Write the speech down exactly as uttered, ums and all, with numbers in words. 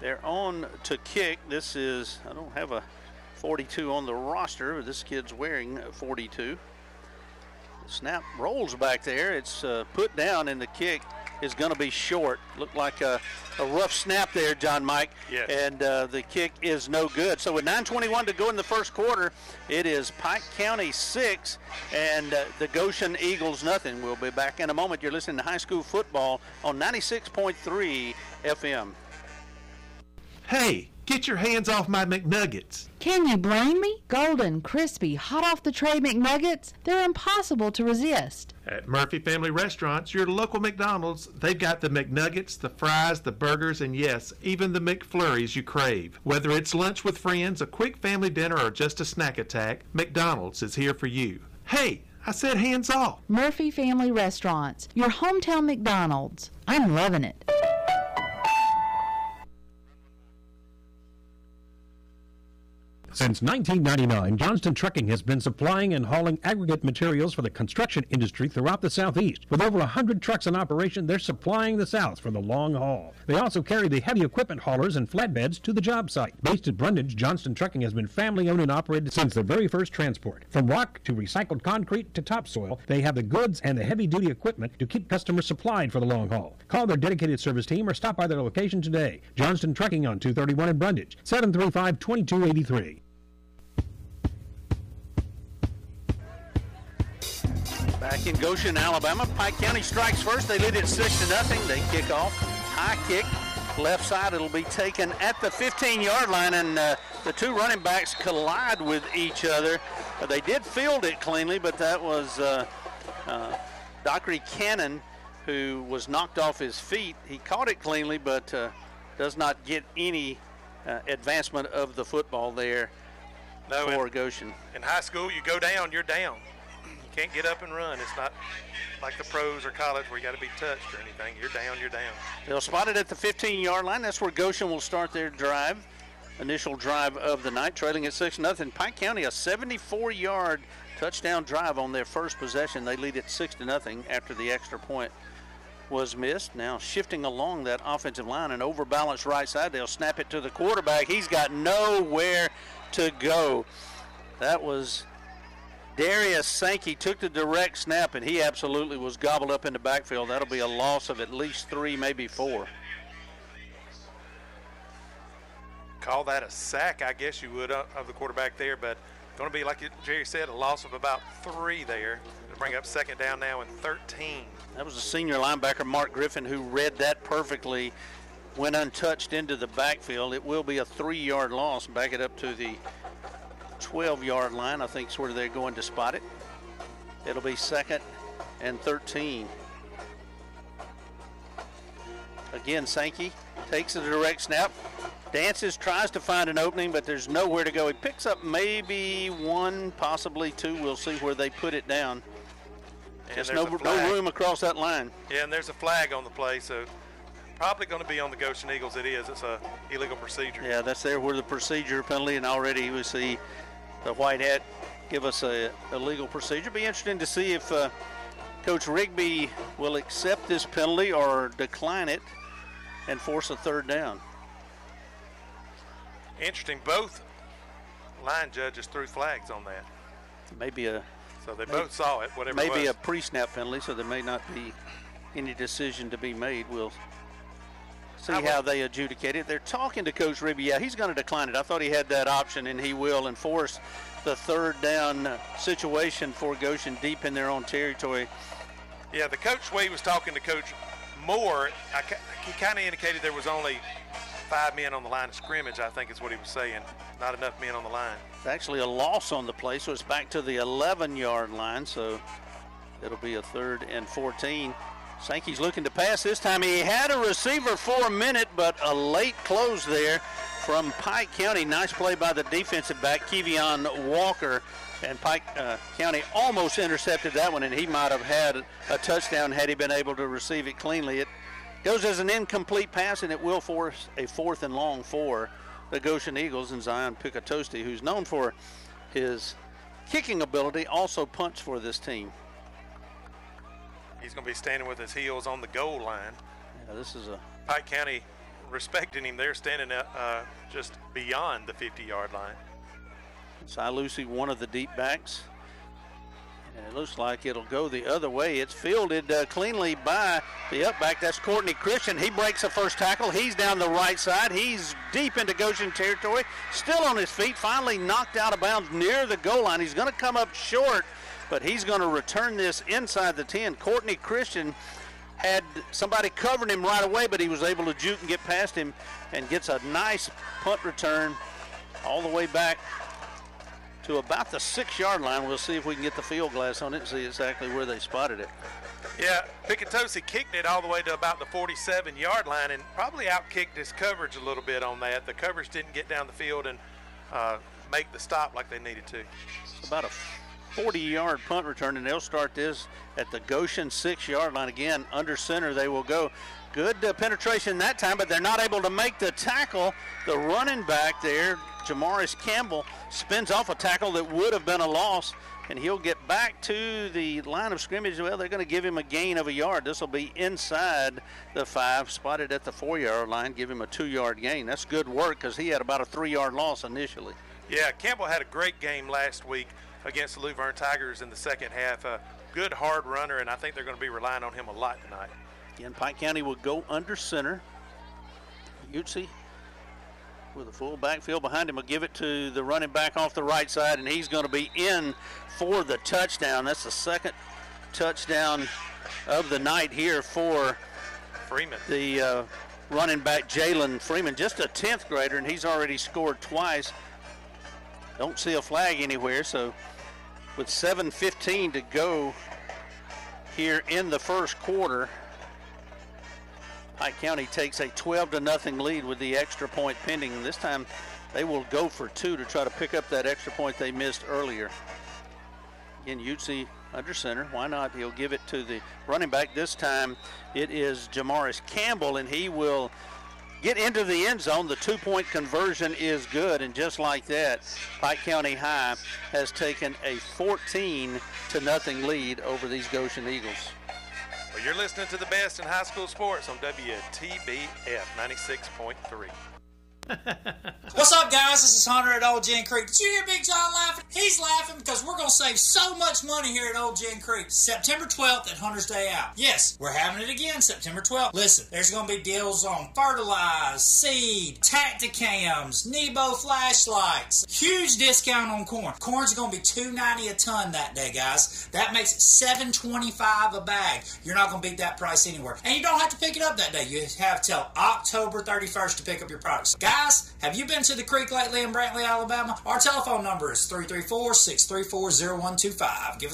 They're on to kick. This is, I don't have a forty-two on the roster, but this kid's wearing forty-two. The snap rolls back there. It's uh, put down, and the kick is going to be short. Looked like a, a rough snap there, John Mike. Yes. And uh, the kick is no good. So with nine twenty-one to go in the first quarter, it is Pike County six and uh, the Goshen Eagles nothing. We'll be back in a moment. You're listening to high school football on ninety-six point three F M. Hey, get your hands off my McNuggets. Can you blame me? Golden, crispy, hot off the tray McNuggets, they're impossible to resist. At Murphy Family Restaurants, your local McDonald's, they've got the McNuggets, the fries, the burgers, and yes, even the McFlurries you crave. Whether it's lunch with friends, a quick family dinner, or just a snack attack, McDonald's is here for you. Hey, I said hands off. Murphy Family Restaurants, your hometown McDonald's. I'm loving it. Since nineteen ninety-nine, Johnston Trucking has been supplying and hauling aggregate materials for the construction industry throughout the Southeast. With over one hundred trucks in operation, they're supplying the South for the long haul. They also carry the heavy equipment haulers and flatbeds to the job site. Based at Brundage, Johnston Trucking has been family-owned and operated since the very first transport. From rock to recycled concrete to topsoil, they have the goods and the heavy-duty equipment to keep customers supplied for the long haul. Call their dedicated service team or stop by their location today. Johnston Trucking on two thirty-one in Brundage, seven three five, two two eight three. Back in Goshen, Alabama, Pike County strikes first. They lead it six to nothing. They kick off. High kick, left side. It'll be taken at the fifteen-yard line, and uh, the two running backs collide with each other. Uh, they did field it cleanly, but that was uh, uh, Dockery Cannon, who was knocked off his feet. He caught it cleanly, but uh, does not get any uh, advancement of the football there no, for in, Goshen. In high school, you go down, you're down. Can't get up and run. It's not like the pros or college where you got to be touched or anything. You're down, you're down. They'll spot it at the fifteen-yard line. That's where Goshen will start their drive. Initial drive of the night, trailing at six nothing. Pike County, a seventy-four-yard touchdown drive on their first possession. They lead it six to nothing after the extra point was missed. Now shifting along that offensive line, an overbalanced right side. They'll snap it to the quarterback. He's got nowhere to go. That was Darius Sankey. Took the direct snap, and he absolutely was gobbled up in the backfield. That'll be a loss of at least three, maybe four. Call that a sack, I guess you would, of the quarterback there, but going to be, like Jerry said, a loss of about three there to bring up second down now and thirteen. That was the senior linebacker, Mark Griffin, who read that perfectly, went untouched into the backfield. It will be a three-yard loss. Back it up to the twelve-yard line, I think is where they're going to spot it. It'll be second and thirteen. Again, Sankey takes the direct snap, dances, tries to find an opening, but there's nowhere to go. He picks up maybe one, possibly two. We'll see where they put it down. And Just no, no room across that line. Yeah, and there's a flag on the play, so probably going to be on the Goshen Eagles. It is. It's a illegal procedure. Yeah, that's there where the procedure penalty, and already we see the white hat give us a, a legal procedure. Be interesting to see if uh, Coach Rigby will accept this penalty or decline it and force a third down. Interesting. Both line judges threw flags on that. Maybe a. So they maybe, both saw it. Whatever. Maybe it was. a pre-snap penalty, so there may not be any decision to be made. We'll see how they adjudicate it. They're talking to Coach Rigby. Yeah, he's going to decline it. I thought he had that option, and he will enforce the third down situation for Goshen deep in their own territory. Yeah, the coach, when he was talking to Coach Moore, I, he kind of indicated there was only five men on the line of scrimmage, I think is what he was saying. Not enough men on the line. It's actually a loss on the play, so it's back to the eleven-yard line, so it'll be a third and fourteen. Sankey's looking to pass this time. He had a receiver for a minute, but a late close there from Pike County. Nice play by the defensive back, Kevion Walker. And Pike uh, County almost intercepted that one, and he might have had a touchdown had he been able to receive it cleanly. It goes as an incomplete pass, and it will force a fourth and long for the Goshen Eagles. And Zion Picatosti, who's known for his kicking ability, also punts for this team. He's going to be standing with his heels on the goal line. Yeah, this is a Pike County respecting him. They're standing uh, just beyond the fifty-yard line. Cy Lucy, one of the deep backs. And it looks like it'll go the other way. It's fielded uh, cleanly by the up back. That's Courtney Christian. He breaks the first tackle. He's down the right side. He's deep into Goshen territory. Still on his feet. Finally knocked out of bounds near the goal line. He's going to come up short, but he's going to return this inside the ten. Courtney Christian had somebody covering him right away, but he was able to juke and get past him and gets a nice punt return all the way back to about the six-yard line. We'll see if we can get the field glass on it and see exactly where they spotted it. Yeah, Picatosi kicked it all the way to about the forty-seven-yard line and probably outkicked his coverage a little bit on that. The coverage didn't get down the field and uh, make the stop like they needed to. It's about a forty-yard punt return, and they'll start this at the Goshen six-yard line. Again, under center they will go. Good uh, penetration that time, but they're not able to make the tackle. The running back there, Jamaris Campbell, spins off a tackle that would have been a loss, and he'll get back to the line of scrimmage. Well, they're going to give him a gain of a yard. This will be inside the five, spotted at the four-yard line, give him a two-yard gain. That's good work because he had about a three-yard loss initially. Yeah, Campbell had a great game last week against the Luverne Tigers in the second half. A good hard runner, and I think they're going to be relying on him a lot tonight. Again, Pike County will go under center. Utsi with a full backfield behind him will give it to the running back off the right side, and he's going to be in for the touchdown. That's the second touchdown of the night here for Freeman. The uh, running back Jalen Freeman, just a tenth grader, and he's already scored twice. Don't see a flag anywhere, so with seven fifteen to go here in the first quarter, Pike County takes a twelve to nothing lead with the extra point pending. This time they will go for two to try to pick up that extra point they missed earlier. Again, Utsi under center. Why not? He'll give it to the running back. This time it is Jamaris Campbell, and he will get into the end zone. The two-point conversion is good, and just like that, Pike County High has taken a fourteen to nothing lead over these Goshen Eagles. Well, you're listening to the best in high school sports on W T B F ninety-six point three. What's up, guys? This is Hunter at Old Gin Creek. Did you hear Big John laughing? He's laughing because we're going to save so much money here at Old Gin Creek. September twelfth at Hunter's Day Out. Yes, we're having it again September twelfth. Listen, there's going to be deals on fertilize, seed, Tacticams, Nebo flashlights. Huge discount on corn. Corn's going to be two ninety a ton that day, guys. That makes it seven twenty-five a bag. You're not going to beat that price anywhere. And you don't have to pick it up that day. You have till October thirty-first to pick up your products. Guys, have you been to the creek lately in Brantley, Alabama? Our telephone number is three three four, six three four, zero one two five. Give us